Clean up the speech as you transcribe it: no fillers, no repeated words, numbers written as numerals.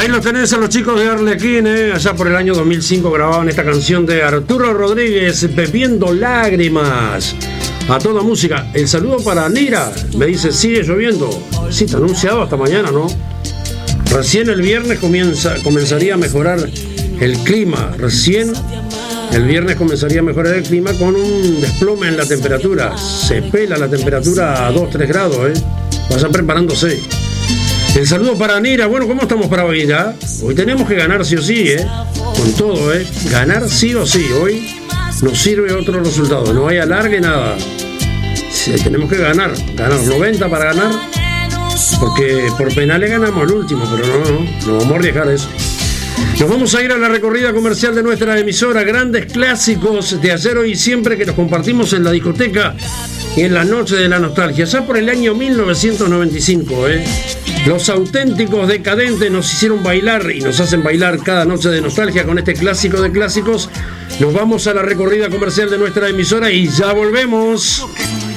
Ahí los tenés a los chicos de Arlequín, allá por el año 2005 grababan esta canción de Arturo Rodríguez, Bebiendo Lágrimas. A toda música. El saludo para Nira. Me dice, sigue lloviendo. Sí, está anunciado hasta mañana, ¿no? Recién el viernes comenzaría a mejorar el clima. Recién el viernes comenzaría a mejorar el clima con un desplome en la temperatura. Se pela la temperatura a 2-3 grados, Vayan preparándose. El saludo para Nira. Bueno, ¿cómo estamos para hoy ya? Hoy tenemos que ganar sí o sí, Con todo, Ganar sí o sí. Hoy no sirve otro resultado. No hay alargue, nada. Sí, tenemos que ganar 90 para ganar. Porque por penales ganamos el último, pero no vamos a arriesgar eso. Nos vamos a ir a la recorrida comercial de nuestra emisora. Grandes clásicos de ayer, hoy y siempre que los compartimos en la discoteca y en la noche de la nostalgia. Ya por el año 1995, Los Auténticos Decadentes nos hicieron bailar y nos hacen bailar cada noche de nostalgia con este clásico de clásicos. Nos vamos a la recorrida comercial de nuestra emisora y ya volvemos.